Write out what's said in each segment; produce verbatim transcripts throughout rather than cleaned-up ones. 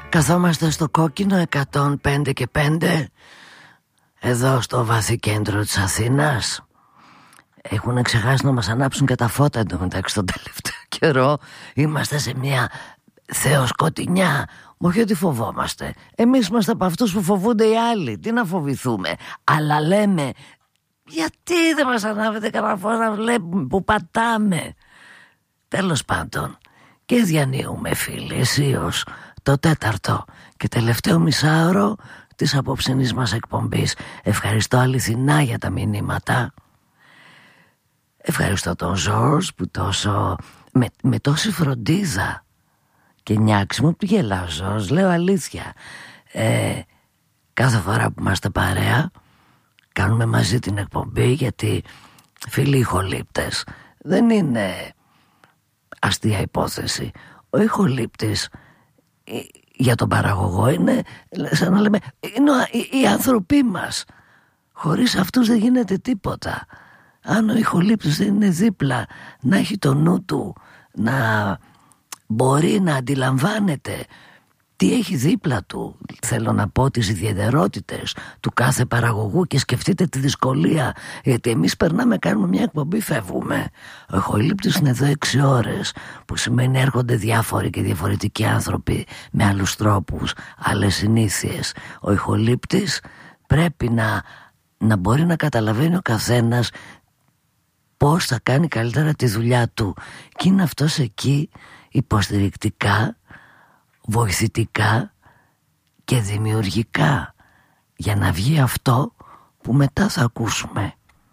Καθόμαστε στο κόκκινο εκατόν πέντε και πέντε, εδώ στο βαθύ κέντρο της Αθήνας. Έχουν ξεχάσει να μας ανάψουν και τα φώτα εντωμεταξύ τον τελευταίο καιρό. Είμαστε σε μια θεοσκοτεινιά. Όχι ότι φοβόμαστε. Εμείς είμαστε από αυτούς που φοβούνται οι άλλοι. Τι να φοβηθούμε. Αλλά λέμε, γιατί δεν μας ανάβετε κανένα φως να βλέπουμε που πατάμε. Τέλος πάντων, και διανύουμε φίλοι αισίως το τέταρτο και τελευταίο μισάωρο της απόψινής μας εκπομπής. Ευχαριστώ αληθινά για τα μηνύματα. Ευχαριστώ τον Ζόρς που τόσο με, με τόση φροντίδα και νιάξιμο που γελάω. Ζόρς, λέω αλήθεια. ε, Κάθε φορά που είμαστε παρέα κάνουμε μαζί την εκπομπή, γιατί φίλοι ηχολήπτες δεν είναι αστεία υπόθεση. Ο ηχολήπτης για τον παραγωγό είναι σαν να λέμε, είναι οι, οι άνθρωποι μας. Χωρίς αυτούς δεν γίνεται τίποτα. Αν ο ηχολήπτης δεν είναι δίπλα, να έχει το νου του, να μπορεί να αντιλαμβάνεται τι έχει δίπλα του, θέλω να πω τις ιδιαιτερότητες του κάθε παραγωγού, και σκεφτείτε τη δυσκολία, γιατί εμείς περνάμε, κάνουμε μια εκπομπή, φεύγουμε. Ο ηχολήπτης είναι εδώ έξι ώρες, που σημαίνει έρχονται διάφοροι και διαφορετικοί άνθρωποι με άλλους τρόπους, άλλες συνήθειες. Ο ηχολήπτης πρέπει να, να μπορεί να καταλαβαίνει ο καθένας πώς θα κάνει καλύτερα τη δουλειά του, και είναι αυτός εκεί υποστηρικτικά, βοηθητικά και δημιουργικά, για να βγει αυτό που μετά θα ακούσουμε.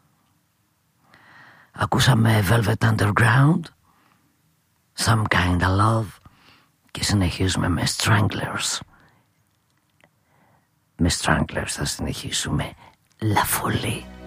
Ακούσαμε Velvet Underground, Some Kind of Love, και συνεχίζουμε με Stranglers. Με Stranglers θα συνεχίσουμε La Folie.